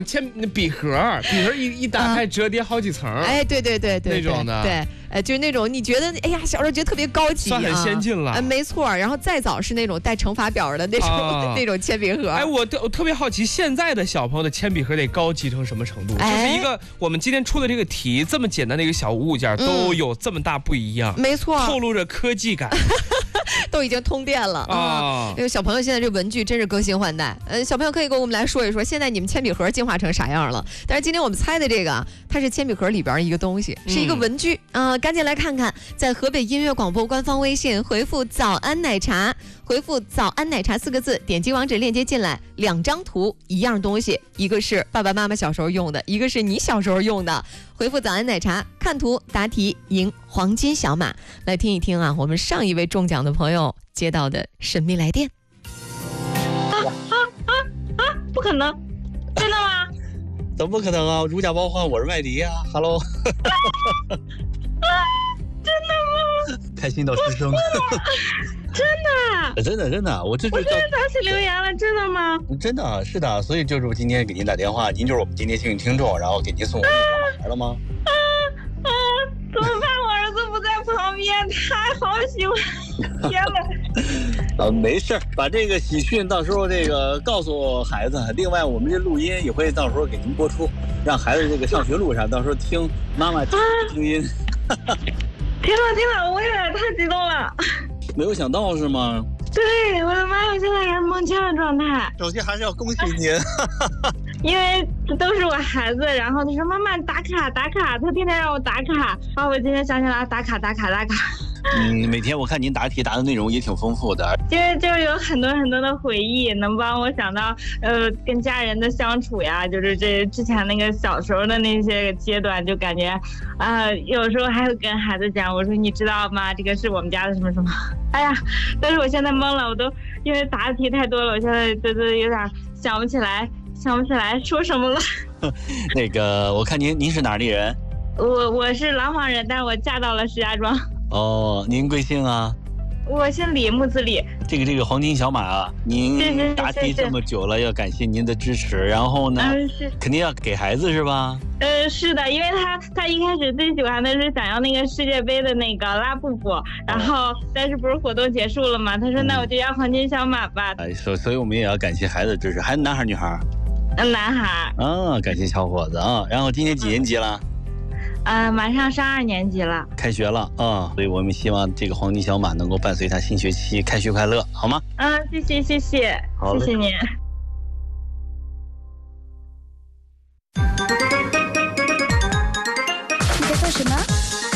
笔盒一打开折叠好几层， 哎，对， 那种的， 对，就是那种你觉得，哎呀，小时候觉得特别高级， 算很先进了， 没错。然后再早是那种带乘法表的那种、那种铅笔盒。 哎，我特别好奇，现在的小朋友的铅笔盒得高级成什么程度？就是一个我们今天出的这个题，这么简单的一个小物件，都有这么大不一样， 没错， 透露着科技感。 都已经通电了啊！因为小朋友现在这文具真是更新换代。小朋友可以跟我们来说一说，现在你们铅笔盒进化成啥样了？但是今天我们猜的这个，它是铅笔盒里边一个东西，是一个文具啊！赶紧来看看，在河北音乐广播官方微信回复"早安奶茶"，回复"早安奶茶"4个字，点击网址链接进来，2张图，一样东西，一个是爸爸妈妈小时候用的，一个是你小时候用的。回复"早安奶茶"，看图答题赢黄金小马。来听一听啊，我们上一位中奖的朋友接到的神秘来电。 不可能，真的吗？ 怎么不可能啊？如假包换，我是麦迪啊 ，Hello。 真的吗？ 开心到失声。真的，我现在早起留言了，真的吗？ 真的是的，所以就是我今天给您打电话，您就是我们今天幸运听众，然后给您送我们小孩了吗？ 怎么办？我儿子不在旁边，他好喜欢。天哪！ 没事，把这个喜讯到时候这个告诉孩子。另外，我们这录音也会到时候给您播出，让孩子这个上学路上到时候听妈妈听音。 听了，我有点太激动了。 没有想到是吗？ 对，我的妈呀，现在还是蒙圈的状态。 首先还是要恭喜您， 因为这都是我孩子，然后他说妈妈打卡，他天天让我打卡，然后我今天想起来打卡。 每天我看您答题答的内容也挺丰富的， 就是有很多的回忆，能帮我想到跟家人的相处呀，就是这之前那个小时候的那些阶段，就感觉有时候还会跟孩子讲，我说你知道吗？这个是我们家的什么什么，哎呀，但是我现在懵了，我都因为答题太多了，我现在都有点想不起来说什么了。 那个我看您是哪里人？ 我是廊坊人，但是我嫁到了石家庄。 哦，您贵姓啊？ 我姓李，木子李。 这个黄金小马啊，您答题这么久了，要感谢您的支持。然后呢，肯定要给孩子是吧？ 是的，因为他一开始最喜欢的是想要那个世界杯的那个拉布布，然后但是不是活动结束了吗？他说那我就要黄金小马吧。 所以我们也要感谢孩子的支持。孩子男孩女孩？ 男孩。 感谢小伙子啊。然后今年几年级了？ 马上上2年级了， 开学了啊，所以我们希望这个黄金小马能够伴随他新学期开学快乐，好吗？ 谢谢，谢谢您。 你在做什么？